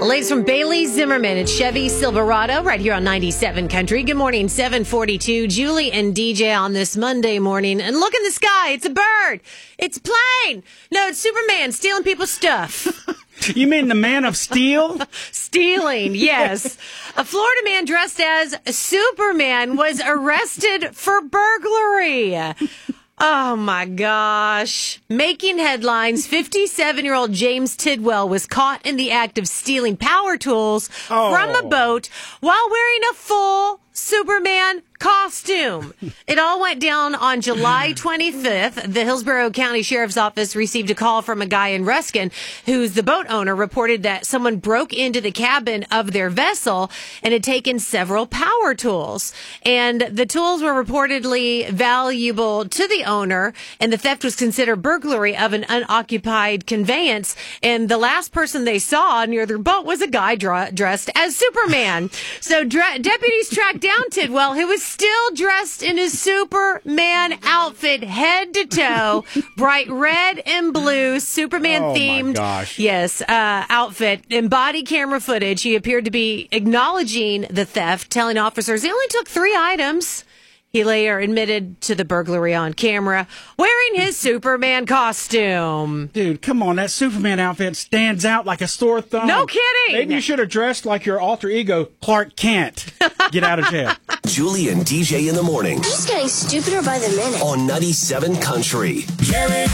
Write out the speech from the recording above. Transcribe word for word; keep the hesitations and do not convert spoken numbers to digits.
Ladies from Bailey Zimmerman and Chevy Silverado right here on ninety-seven Country. Good morning, seven forty-two. Julie and D J on this Monday morning. And look in the sky. It's a bird. It's a plane. No, it's Superman stealing people's stuff. You mean the Man of Steel? Stealing, yes. A Florida man dressed as Superman was arrested for burglary. Oh, my gosh. Making headlines, fifty-seven-year-old James Tidwell was caught in the act of stealing power tools Oh. from a boat while wearing a full Superman costume. It all went down on July twenty-fifth. The Hillsborough County Sheriff's Office received a call from a guy in Ruskin, who's the boat owner, reported that someone broke into the cabin of their vessel and had taken several power tools. And the tools were reportedly valuable to the owner, and the theft was considered burglary of an unoccupied conveyance. And the last person they saw near their boat was a guy dr- dressed as Superman. So dra- deputies tracked down Tidwell, who was still dressed in his Superman outfit, head to toe, bright red and blue, Superman Oh, my themed, gosh. yes, uh, outfit. In body camera footage, he appeared to be acknowledging the theft, telling officers he only took three items. He later admitted to the burglary on camera, wearing his Superman costume. Dude, come on. That Superman outfit stands out like a sore thumb. No kidding. Maybe you should have dressed like your alter ego, Clark Kent. Get out of jail. Julie and D J in the morning He's getting stupider by the minute. on ninety-seven Country. Jerry